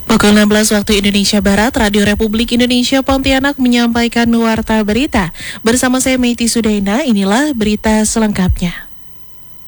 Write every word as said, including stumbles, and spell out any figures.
Pukul enam belas waktu Indonesia Barat, Radio Republik Indonesia Pontianak menyampaikan warta berita. Bersama saya Meiti Sudaina, inilah berita selengkapnya.